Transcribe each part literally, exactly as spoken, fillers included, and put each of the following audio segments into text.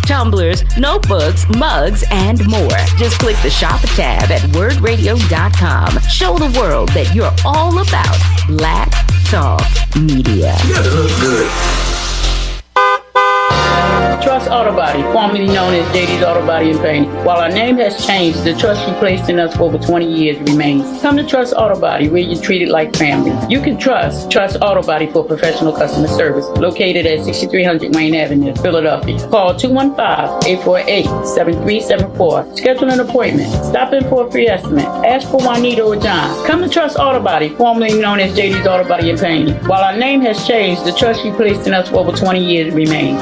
tumblers, notebooks, mugs, and more. Just click the shop tab at word radio dot com. Show the world that you're all about Black Talk Media. You gotta look good. Trust Auto Body, formerly known as J D's Auto Body and Paint. While our name has changed, the trust you placed in us for over twenty years remains. Come to Trust Auto Body, where you're treated like family. You can trust Trust Auto Body for professional customer service, located at sixty-three hundred Wayne Avenue, Philadelphia. Call two one five, eight four eight, seven three seven four. Schedule an appointment. Stop in for a free estimate. Ask for Juanita or John. Come to Trust Auto Body, formerly known as J D's Auto Body and Paint. While our name has changed, the trust you placed in us for over twenty years remains.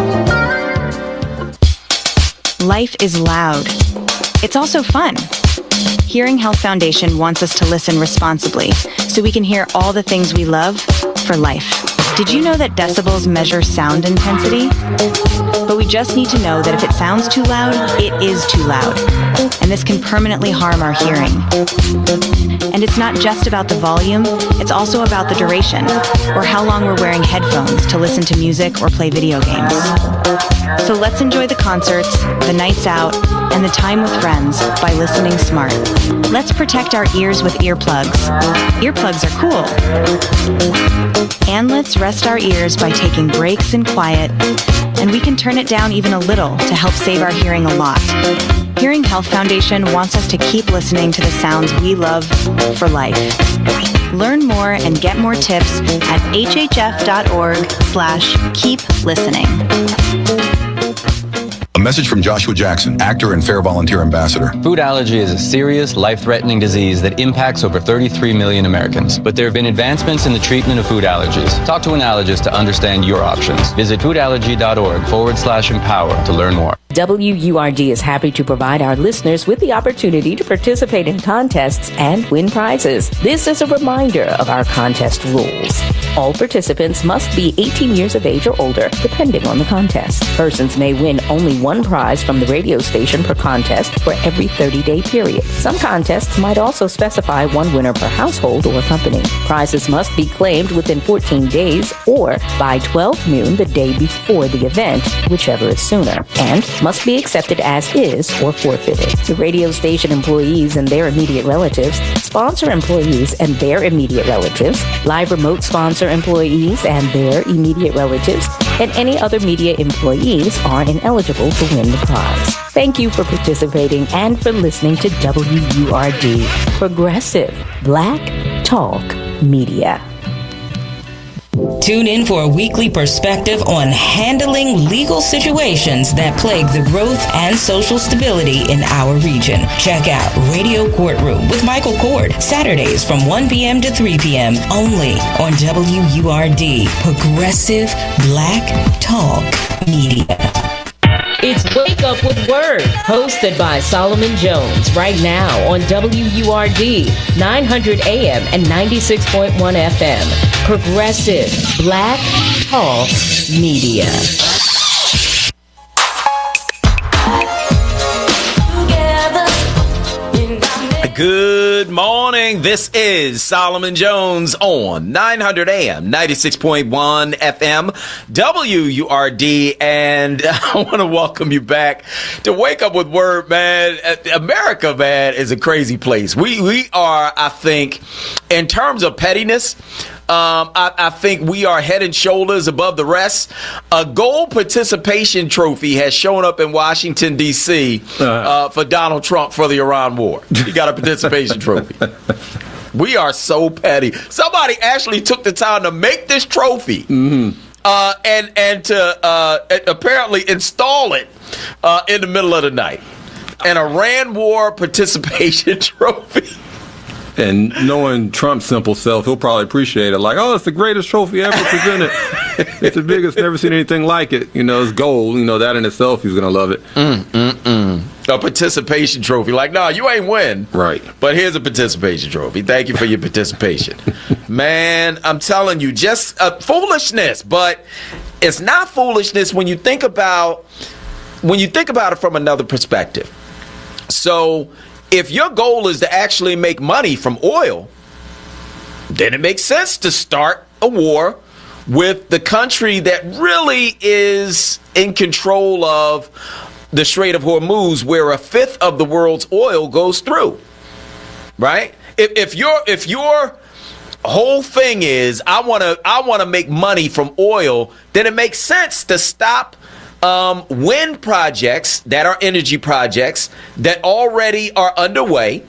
Life is loud. It's also fun. Hearing Health Foundation wants us to listen responsibly so we can hear all the things we love for life. Did you know that decibels measure sound intensity? But we just need to know that if it sounds too loud, it is too loud. And this can permanently harm our hearing. And it's not just about the volume, it's also about the duration, or how long we're wearing headphones to listen to music or play video games. So let's enjoy the concerts, the nights out, and the time with friends by listening smart. Let's protect our ears with earplugs. Earplugs are cool. And let's rest our ears by taking breaks in quiet, and we can turn it down even a little to help save our hearing a lot. Hearing Health Foundation wants us to keep listening to the sounds we love for life. Learn more and get more tips at hhf.org slash keep listening. A message from Joshua Jackson, actor and Fair Volunteer Ambassador. Food allergy is a serious, life-threatening disease that impacts over thirty-three million Americans. But there have been advancements in the treatment of food allergies. Talk to an allergist to understand your options. Visit foodallergy.org forward slash empower to learn more. W U R D is happy to provide our listeners with the opportunity to participate in contests and win prizes. This is a reminder of our contest rules. All participants must be eighteen years of age or older, depending on the contest. Persons may win only one prize from the radio station per contest for every thirty-day period. Some contests might also specify one winner per household or company. Prizes must be claimed within fourteen days or by twelve noon the day before the event, whichever is sooner, and must be accepted as is or forfeited. The radio station employees and their immediate relatives, sponsor employees and their immediate relatives, live remote sponsor employees and their immediate relatives, and any other media employees are ineligible to win the prize. Thank you for participating and for listening to W U R D, Progressive Black Talk Media. Tune in for a weekly perspective on handling legal situations that plague the growth and social stability in our region. Check out Radio Courtroom with Michael Cord, Saturdays from one p.m. to three p.m. only on W U R D, Progressive Black Talk Media. It's Wake Up with Word, hosted by Solomon Jones, right now on W U R D, nine hundred A M and ninety-six point one F M. Progressive Black Talk Media. Good morning. This is Solomon Jones on nine hundred A M, ninety-six point one F M, W U R D, and I want to welcome you back to Wake Up with Word, man. America, man, is a crazy place. We we are, I think, in terms of pettiness, Um, I, I think we are head and shoulders above the rest. A gold participation trophy has shown up in Washington, D C uh, for Donald Trump for the Iran war. He got a participation trophy. We are so petty. Somebody actually took the time to make this trophy mm-hmm. uh, and, and to uh, apparently install it uh, in the middle of the night. An Iran war participation trophy. And knowing Trump's simple self, he'll probably appreciate it. Like, oh, it's the greatest trophy ever presented. It's the biggest, never seen anything like it. You know, it's gold. You know, that in itself, he's going to love it. Mm, mm, mm. A participation trophy. Like, no, nah, you ain't win. Right. But here's a participation trophy. Thank you for your participation. Man, I'm telling you, just uh, foolishness. But it's not foolishness when you think about when you think about it from another perspective. So if your goal is to actually make money from oil, then it makes sense to start a war with the country that really is in control of the Strait of Hormuz, where a fifth of the world's oil goes through. Right? If, if your if your whole thing is I want to I want to make money from oil, then it makes sense to stop um, wind projects that are energy projects that already are underway.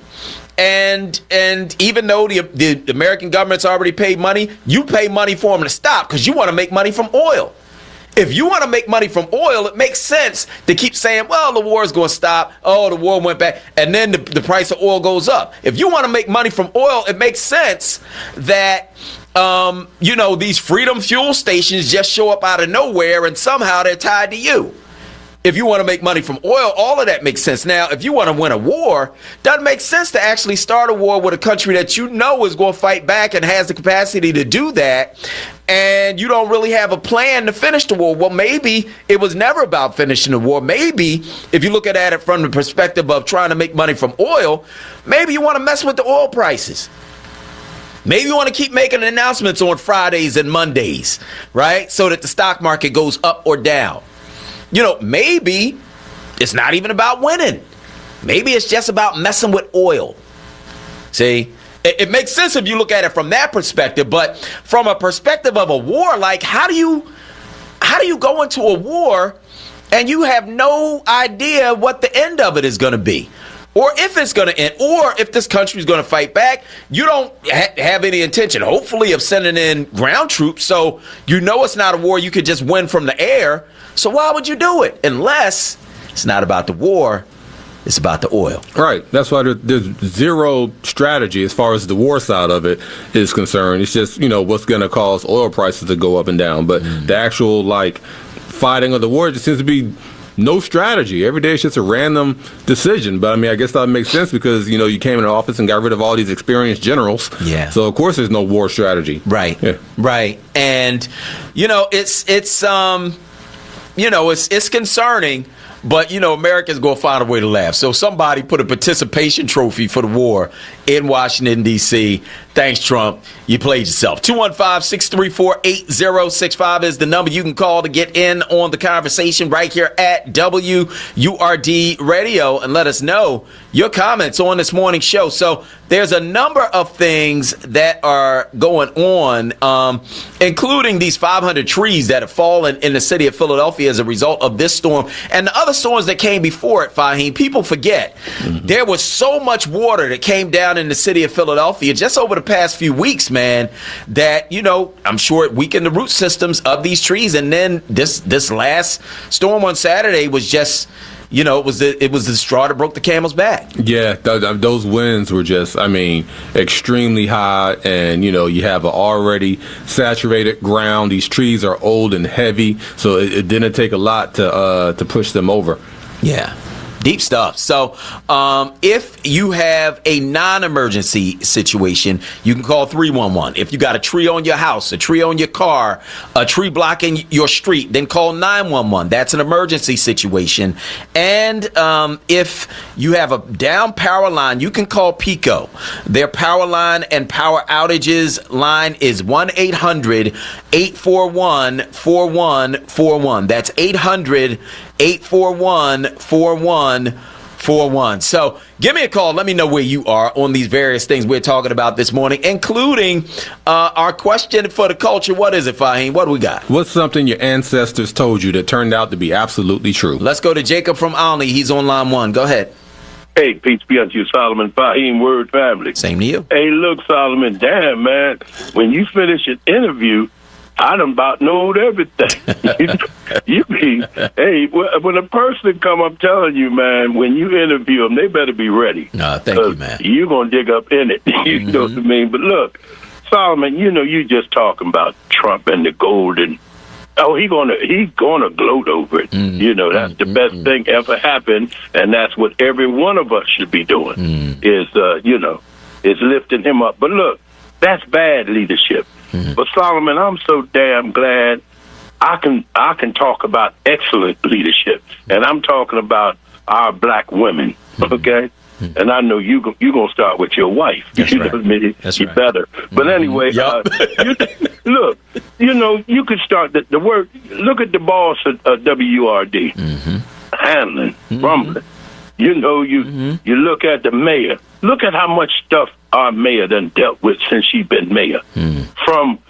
And and even though the, the American government's already paid money, you pay money for them to stop because you want to make money from oil. If you want to make money from oil, it makes sense to keep saying, well, the war is going to stop. Oh, the war went back. And then the, the price of oil goes up. If you want to make money from oil, it makes sense that, um, you know, these freedom fuel stations just show up out of nowhere and somehow they're tied to you. If you want to make money from oil, all of that makes sense. Now, if you want to win a war, doesn't make sense to actually start a war with a country that you know is going to fight back and has the capacity to do that, and you don't really have a plan to finish the war. Well, maybe it was never about finishing the war. Maybe if you look at it from the perspective of trying to make money from oil, maybe you want to mess with the oil prices. Maybe you want to keep making announcements on Fridays and Mondays, right? So that the stock market goes up or down. You know, maybe it's not even about winning. Maybe it's just about messing with oil. See, it, it makes sense if you look at it from that perspective. But from a perspective of a war, like how do you how do you go into a war and you have no idea what the end of it is going to be? Or if it's going to end, or if this country is going to fight back, you don't ha- have any intention, hopefully, of sending in ground troops. So you know it's not a war you could just win from the air. So why would you do it? Unless it's not about the war, it's about the oil. Right. That's why there, there's zero strategy as far as the war side of it is concerned. It's just, you know, what's going to cause oil prices to go up and down. But mm. the actual, like, fighting of the war just seems to be no strategy. Every day it's just a random decision. But, I mean, I guess that makes sense because, you know, you came into office and got rid of all these experienced generals. Yeah. So, of course, there's no war strategy. Right. Yeah. Right. And, you know, it's, it's, um, you know, it's, it's concerning. But, you know, America's going to find a way to laugh. So somebody put a participation trophy for the war in Washington, D C Thanks, Trump. You played yourself. two one five, six three four, eight zero six five is the number you can call to get in on the conversation right here at W U R D Radio and let us know your comments on this morning's show. So there's a number of things that are going on, um, including these five hundred trees that have fallen in the city of Philadelphia as a result of this storm and the other storms that came before it, Fahim. People forget mm-hmm. there was so much water that came down in the city of Philadelphia just over the past few weeks, man, that, you know, I'm sure it weakened the root systems of these trees. And then this this last storm on Saturday was just, you know, it was the, it was the straw that broke the camel's back. Yeah, th- th- those winds were just, I mean, extremely high. And, you know, you have an already saturated ground. These trees are old and heavy. So it, it didn't take a lot to uh, to push them over. Yeah. Deep stuff. So um, if you have a non-emergency situation, you can call three one one. If you got a tree on your house, a tree on your car, a tree blocking your street, then call nine one one. That's an emergency situation. And um, if you have a down power line, you can call PECO. Their power line and power outages line is one eight hundred, eight four one, four one four one. That's eight hundred, eight four one, four one four one. So give me a call. Let me know where you are on these various things we're talking about this morning, including uh, our question for the culture. What is it, Fahim? What do we got? What's something your ancestors told you that turned out to be absolutely true? Let's go to Jacob from Olney. He's on line one. Go ahead. Hey, peace be unto you, Solomon, Fahim, Word family. Same to you. Hey, look, Solomon, damn, man, when you finish an interview, I done about knowed everything. you be, hey, when a person come up telling you, man, when you interview them, they better be ready. No, thank you, man. You're going to dig up in it. you mm-hmm. know what I mean? But look, Solomon, you know, you just talking about Trump and the gold and, oh, he gonna he gonna gloat over it. Mm-hmm. You know, that's mm-hmm. the best thing ever happened, and that's what every one of us should be doing, mm-hmm. is, uh, you know, is lifting him up. But look, that's bad leadership. Mm-hmm. But Solomon, I'm so damn glad I can I can talk about excellent leadership, and I'm talking about our black women. Mm-hmm. Okay, mm-hmm. and I know you you gonna start with your wife. That's you right. know, maybe That's you right. better. But mm-hmm. anyway, yep. uh, you, look, you know, you could start the, the work. Look at the boss of uh, W U R D. Mm-hmm. handling, Mm-hmm. rumbling. You know, you Mm-hmm. you look at the mayor. Look at how much stuff our mayor done dealt with since she been mayor. Mm. From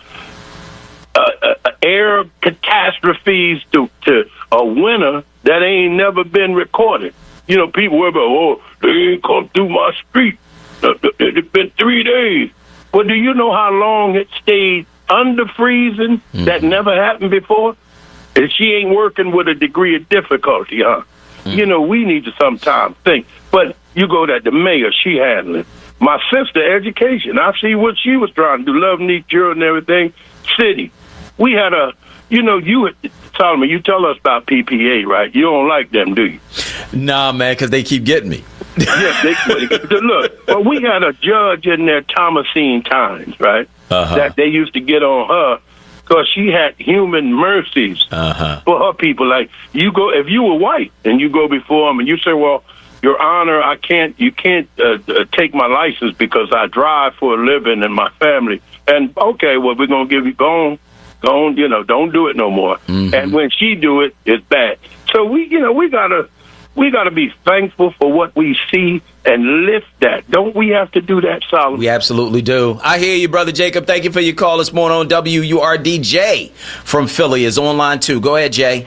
uh, uh, air catastrophes to, to a winter that ain't never been recorded. You know, people were about, oh, they ain't come through my street. Uh, It's been three days. Well, do you know how long it stayed under freezing? Mm-hmm. That never happened before? And she ain't working with a degree of difficulty, huh? Mm-hmm. You know, we need to sometimes think. But you go that the mayor, she handling. My sister, education. I see what she was trying to do. Love, Neat, children, and everything. City. We had a, you know, you, Solomon, you tell us about P P A, right? You don't like them, do you? Nah, man, because they keep getting me. Yeah, they, look, well, we had a judge in there, Thomasine Times, right? Uh-huh. That they used to get on her because she had human mercies uh-huh. for her people. Like, you go, if you were white and you go before them and you say, well, Your Honor, I can't, you can't uh, uh, take my license because I drive for a living and my family. And, okay, well, we're going to give you, go on, go on, you know, don't do it no more. Mm-hmm. And when she do it, it's bad. So we, you know, we got to, we got to be thankful for what we see and lift that. Don't we have to do that, Solomon? We absolutely do. I hear you, Brother Jacob. Thank you for your call this morning on W U R D. Jay from Philly is online, too. Go ahead, Jay.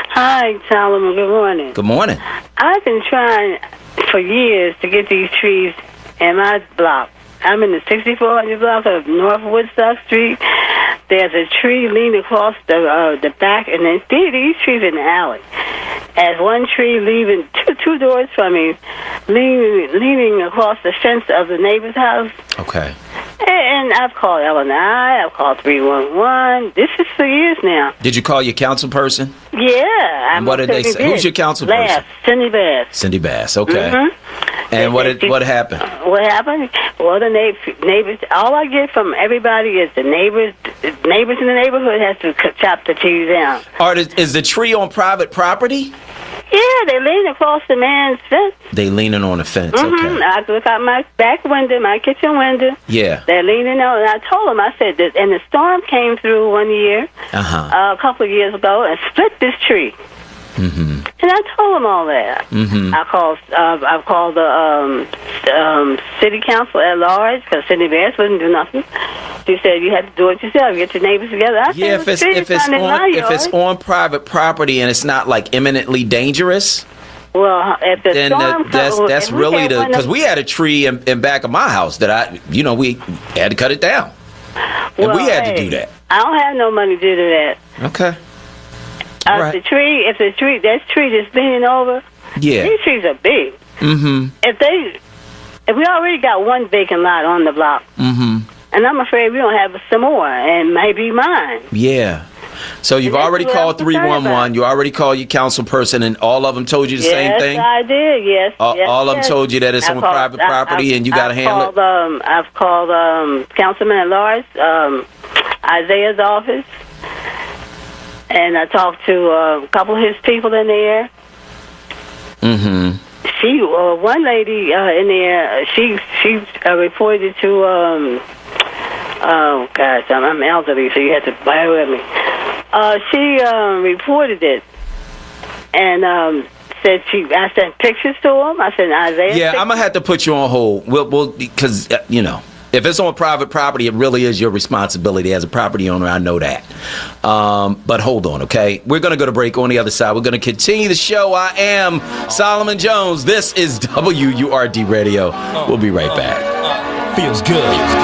Hi, Solomon. Good morning. Good morning. I've been trying for years to get these trees in my block. I'm in the sixty-four hundred block of North Woodstock Street. There's a tree leaning across the uh, the back, and then these trees in the alley. As one tree leaving two, two doors from me, leaning, leaning across the fence of the neighbor's house. Okay. And I've called L N I, I've called three one one. This is for years now. Did you call your council person? Yeah. And what did they say? Who's your council person? Bass, Cindy Bass. Cindy Bass, okay. Mm-hmm. And what did, what happened? What happened? Well, the neighbors, neighbors, all I get from everybody is the neighbors, the neighbors in the neighborhood has to chop the trees down. Or is, is the tree on private property? Yeah, they lean across the man's fence. They leaning on the fence, mm-hmm. okay. I look out my back window, my kitchen window. Yeah. They're leaning on, and I told them, I said, that, and the storm came through one year, uh-huh. uh, a couple of years ago, and split this tree. Mm-hmm. And I told them all that. Mm-hmm. I called. Uh, I called the um, um, city council at large because Cindy Bass wouldn't do nothing. She said you had to do it yourself. Get your neighbors together. I yeah, said, if it's if it's on if it's on private property and it's not like imminently dangerous. Well, if the then storm the, that's comes, that's really the because we had a tree in, in back of my house that I you know we had to cut it down, well, and we had hey, to do that. I don't have no money to do that. Okay. Uh, right. The tree, if the tree, that tree that's leaning over, yeah, these trees are big. Mm-hmm. If they, if we already got one vacant lot on the block, mm-hmm. and I'm afraid we don't have some more, and maybe mine. Yeah. So you've already called three one one. You already called your council person, and all of them told you the yes, same thing? Yes, I did, yes. All, yes, all of them yes. told you that it's I've on called, private I, property I, and you got to handle called, it? Um, I've called um, Councilman at large, um, Isaiah's office, and I talked to uh, a couple of his people in there. Mm-hmm. She, uh, one lady uh, in there, she she uh, reported to, um, oh gosh, I'm, I'm elderly, so you have to bear with me. Uh, she um, reported it and um, said she. I sent pictures to him. I sent Isaiah. Yeah, pictures. I'm gonna have to put you on hold. We'll, we'll because uh, you know. If it's on private property, it really is your responsibility as a property owner. I know that. Um, but hold on, okay? We're going to go to break on the other side. We're going to continue the show. I am Solomon Jones. This is W U R D Radio. We'll be right back. Feels good.